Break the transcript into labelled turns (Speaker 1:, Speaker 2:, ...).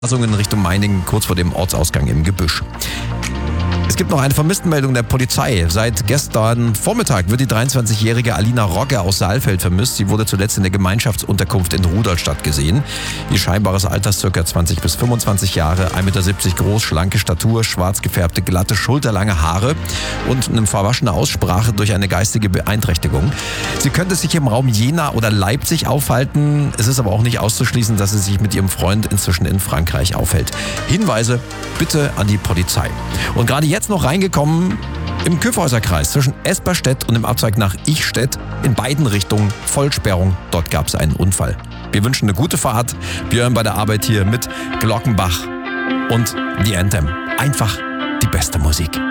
Speaker 1: In Richtung Meiningen, kurz vor dem Ortsausgang im Gebüsch. Es gibt noch eine Vermisstenmeldung der Polizei. Seit gestern Vormittag wird die 23-jährige Alina Rogge aus Saalfeld vermisst. Sie wurde zuletzt in der Gemeinschaftsunterkunft in Rudolstadt gesehen. Ihr scheinbares Alter ca. 20 bis 25 Jahre, 1,70 Meter groß, schlanke Statur, schwarz gefärbte, glatte, schulterlange Haare und eine verwaschene Aussprache durch eine geistige Beeinträchtigung. Sie könnte sich im Raum Jena oder Leipzig aufhalten. Es ist aber auch nicht auszuschließen, dass sie sich mit ihrem Freund inzwischen in Frankreich aufhält. Hinweise bitte an die Polizei. Und gerade jetzt noch reingekommen im Kyffhäuserkreis zwischen Esperstedt und dem Abzweig nach Ichstedt, in beiden Richtungen Vollsperrung. Dort gab es einen Unfall. Wir wünschen eine gute Fahrt. Björn bei der Arbeit hier mit Glockenbach und The Anthem. Einfach die beste Musik.